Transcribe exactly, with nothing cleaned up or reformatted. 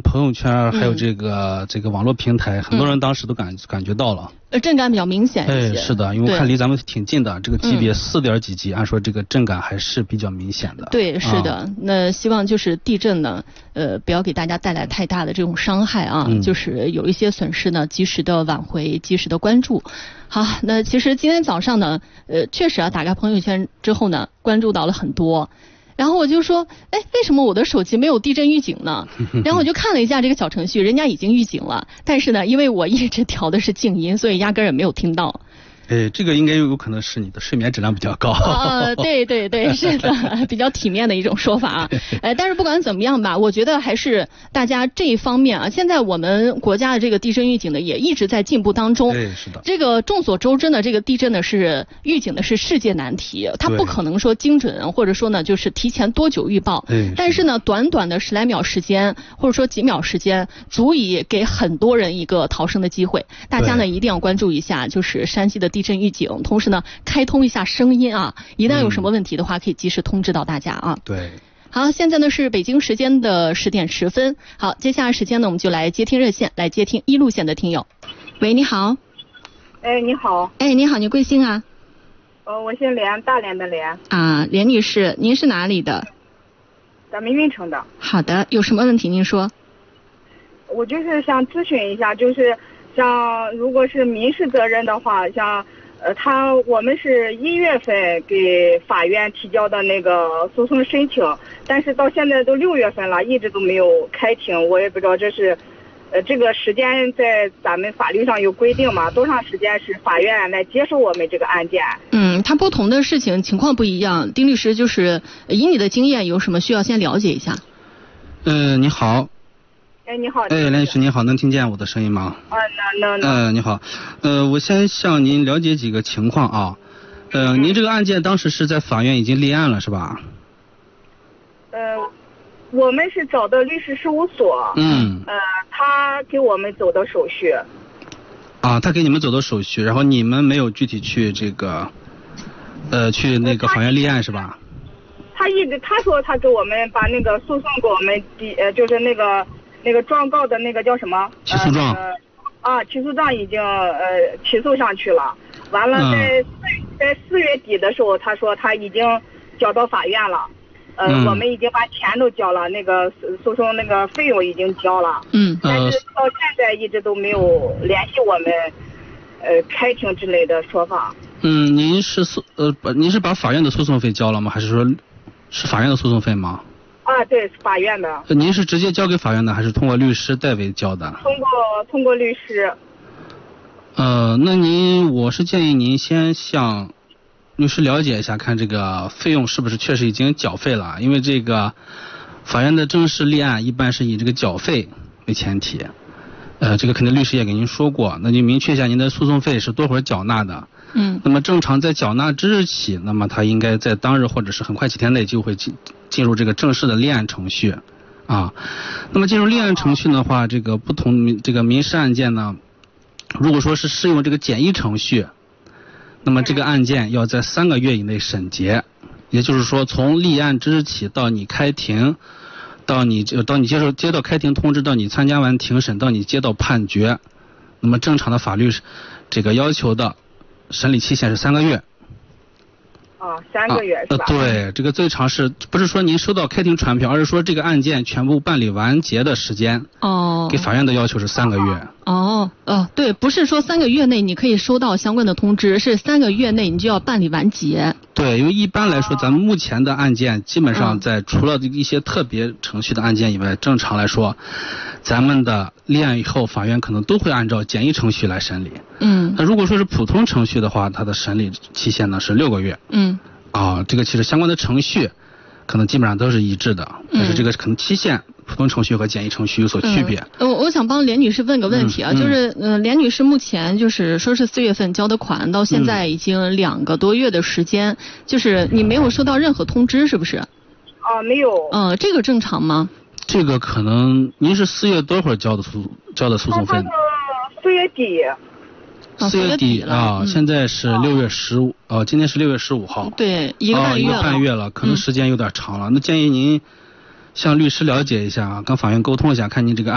朋友圈还有这个、嗯、这个网络平台，很多人当时都感、嗯、感觉到了。 呃，震感比较明显一些。 哎，是的，因为我看离咱们挺近的，这个级别四点几级，按说这个震感还是比较明显的。 对，是的。啊、那希望就是地震呢，呃，不要给大家带来太大的这种伤害啊，嗯、就是有一些损失呢，及时的挽回，及时的关注。好，那其实今天早上呢，呃，确实啊，打开朋友圈之后呢，关注到了很多。然后我就说，哎，为什么我的手机没有地震预警呢？然后我就看了一下这个小程序，人家已经预警了，但是呢，因为我一直调的是静音，所以压根儿也没有听到。 哎，这个应该有可能是你的睡眠质量比较高。 呃，对对对，是的，比较体面的一种说法啊。呃，但是不管怎么样吧，我觉得还是大家这一方面啊，现在我们国家的这个地震预警呢，也一直在进步当中。 对，是的。 这个众所周知呢，这个地震呢是预警的是世界难题，它不可能说精准，或者说呢就是提前多久预报。 对。 但是呢，短短的十来秒时间，或者说几秒时间，足以给很多人一个逃生的机会。大家呢一定要关注一下，就是山西的地震预警，同时呢开通一下声音啊，一旦有什么问题的话，嗯、可以及时通知到大家啊。 对。 好，现在呢是北京时间的十点十分。好，接下来时间呢我们就来接听热线，来接听一路线的听友。喂，你好。 哎，你好。 哎，你好，你贵姓啊？ 呃，我姓连，大连的连。 啊，连女士，您是哪里的？ 咱们运城的。 好的，有什么问题您说。 我就是想咨询一下，就是像如果是民事责任的话，像呃他我们是一月份给法院提交的那个诉讼申请，但是到现在都六月份了，一直都没有开庭，我也不知道这是呃这个时间在咱们法律上有规定吗？多长时间是法院来接受我们这个案件？ 嗯，它不同的事情情况不一样。丁律师，就是以你的经验，有什么需要先了解一下？ 嗯、呃，你好。 哎，你好。 哎，连女士你好，能听见我的声音吗？ 啊，能能能。 呃，你好，呃，我先向您了解几个情况啊。呃，嗯、您这个案件当时是在法院已经立案了是吧？ 呃，我们是找的律师事务所。 嗯。 呃，他给我们走的手续。 啊，他给你们走的手续，然后你们没有具体去这个，呃，去那个法院立案是吧？ 他一直他说他给我们把那个诉讼给我们抵呃就是那个。那个状告的那个叫什么？ 起诉状。 呃、啊，起诉状已经呃起诉上去了。完了在，在、嗯、在四月底的时候，他说他已经交到法院了。呃，嗯、我们已经把钱都交了，那个诉讼那个费用已经交了。 嗯。 但是到现在一直都没有联系我们，呃，开庭之类的说法。 嗯，您是诉呃，您是把法院的诉讼费交了吗？还是说，是法院的诉讼费吗？ 啊，对，法院的。 您是直接交给法院的，还是通过律师代为交的？ 通过通过律师。 呃，那您，我是建议您先向律师了解一下，看这个费用是不是确实已经缴费了，因为这个法院的正式立案一般是以这个缴费为前提。呃，这个肯定律师也给您说过，那就明确一下您的诉讼费是多会儿缴纳的。 嗯。 那么正常在缴纳之日起，那么他应该在当日或者是很快几天内就会进进入这个正式的立案程序，啊。那么进入立案程序的话，这个不同民这个民事案件呢，如果说是适用这个简易程序，那么这个案件要在三个月以内审结，也就是说从立案之日起到你开庭。到你到你接受接到开庭通知，到你参加完庭审，到你接到判决，那么正常的法律这个要求的审理期限是三个月。 哦，三个月、啊、是吧？ 呃，对，这个最长是不是说您收到开庭传票，而是说这个案件全部办理完结的时间？ 哦。 给法院的要求是三个月。 哦哦，对，不是说三个月内你可以收到相关的通知，是三个月内你就要办理完结。 对，因为一般来说，咱们目前的案件基本上在除了一些特别程序的案件以外，正常来说，咱们的立案以后，法院可能都会按照简易程序来审理。 嗯。 那如果说是普通程序的话，它的审理期限呢是六个月。 嗯。 啊，这个其实相关的程序可能基本上都是一致的，但是这个可能期限普通程序和简易程序有所区别。 嗯，我我想帮连女士问个问题啊，嗯、就是嗯、呃，连女士目前就是说是四月份交的款，到现在已经两个多月的时间，嗯、就是你没有收到任何通知，是不是？ 啊，没有。 嗯、呃，这个正常吗？ 这个可能您是四月多会儿交的诉交的诉讼费呢？ 四月底。 四月底啊， 嗯、 现在是六月十五，呃，今天是六月十五号。 对，一个半月了。 哦、一个半月了，可能时间有点长了。嗯、那建议您向律师了解一下，跟法院沟通一下，看您这个案。